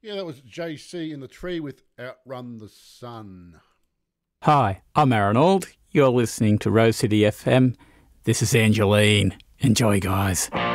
Yeah, that was JC in the Tree with Outrun the Sun. Hi, I'm Aaron Auld. You're listening to Rose City FM. This is Angeline. Enjoy, guys.